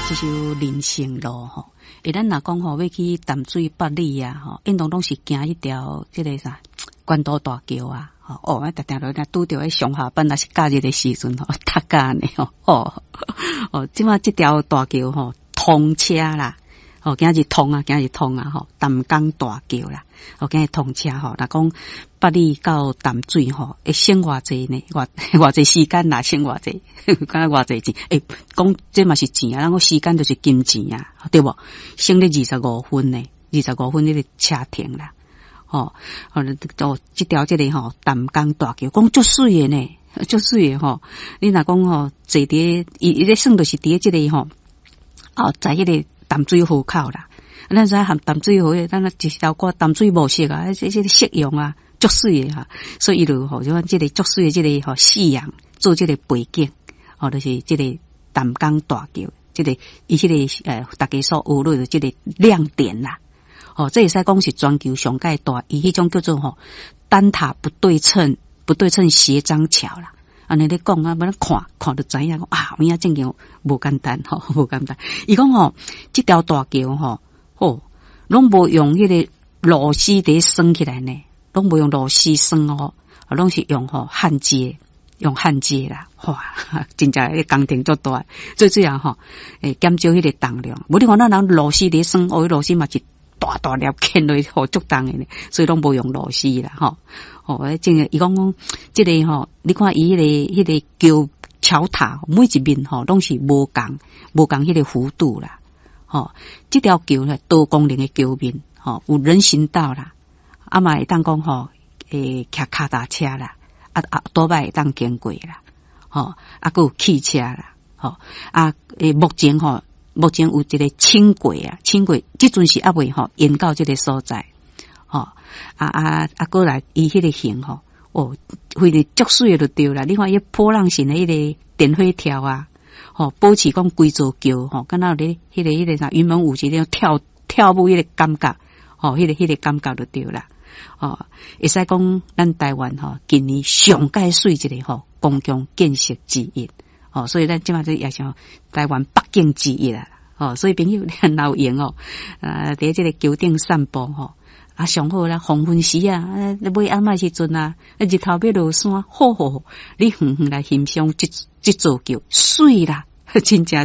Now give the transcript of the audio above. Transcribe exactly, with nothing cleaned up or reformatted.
这首人生路吼，诶，咱若讲吼要去淡水八里啊，吼，因拢拢是行一条即个啥关渡大桥啊，吼，哦，特定落若拄着迄上下班若是假日的时阵吼，搭干呢吼，哦，哦，即马即条大桥吼通车啦。哦，今日通啊，今日通啊，吼，淡江大桥啦，哦，今日通车吼，若讲八里到淡水吼，会省偌济呢？偌偌济时间啦，省偌济，敢若偌济钱？诶、欸，讲这嘛是钱啊，咱讲時間就是金錢啊，對無？省了二十五分呢，二十五分迄個車停啦，吼、哦，哦，即條即個吼淡江大橋，講足水誒呢，足水誒吼，你若講吼，坐佇伊伊咧算著是佇即個吼，哦，在迄個。淡水河口啦，咱知含淡水河，咱啊一条歌淡水模式啊，这这个色用啊，足水的哈，所以伊就吼，就讲这个足水的这个吼夕阳做这个背景，哦，就是这个淡江大桥，这个伊这个呃，大家所学到的这个亮点啦，哦，这会使讲是全球上界大，伊迄种叫做吼单塔不对称不对称斜张桥啦。安尼咧讲啊，要看看就知影讲啊，有影正经无简单吼，无简单。伊讲吼，即条大桥吼，吼，拢无用迄个螺丝伫升起来呢，拢无用螺丝升哦，拢是用吼焊接，用焊接啦，哇，真正迄工程足大，最主要吼，诶，减少迄个重量。无你看咱人螺丝伫升，哦，螺丝嘛是大大粒牵落去，好足重诶呢，所以拢无用螺丝啦，吼。哦，真个，伊讲讲，即个吼，你看伊迄个迄个桥桥塔，每一面吼拢是无共无共迄个弧度啦。吼，即条桥咧多功能的桥面，吼有人行道啦，啊嘛会当讲吼，诶，骑脚踏车啦，啊啊，多摆会当经过啦，吼，啊，佮有汽车啦，吼，啊，诶，目前吼，目前有一个轻轨啊，轻轨，即阵是还未吼延到即个所在。吼、哦，啊啊啊，过来伊迄个型吼，哦，非常足水就对啦。你看伊波浪形的迄个电火条啊，吼、哦，保持讲规座桥吼，敢若咧迄个迄个啥云门舞集那种跳跳舞迄个感觉，吼、哦，迄、那个迄、那个感觉就对啦。哦，会使讲咱台湾吼，今年上界水一个吼公共建设之一，哦，所以咱即马就也像台湾北京之一啦。哦，所以朋友你若有闲哦，啊，伫即个桥顶散步吼。啊，上好啦，黄昏时啊，啊，尾暗暝时阵啊，日头要落山，好好好，你远远来欣赏即即座桥，水啦，真正。